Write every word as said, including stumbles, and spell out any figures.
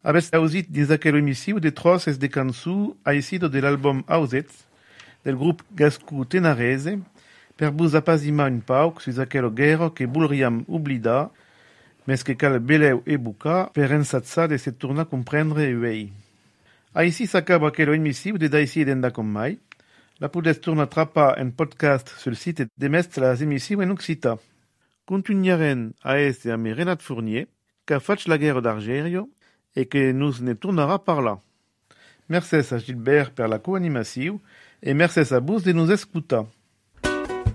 Avesse ausit dins aquella emissiu de trosses de cançù aisido de l'album Ausets, del grup gascù Tenarese, per vos apasima un pauc sus aquello guerra que voulriam oblidar, mes que cal beleu e bucar per ensatzar de se tornar a comprendre uei. Aici s'acaba aquello emissiu de daïsi d'enda com mai. La podes tornar trapar en podcast sul site de mest las emissiu en occità. Continuaren a este a me Renat Fournier, qu'a faig la guerra d'Argerio, e que nous ne tornara par là. Mercès a Gilbert per la co-animaciu, e mercès a vos de nous escutar.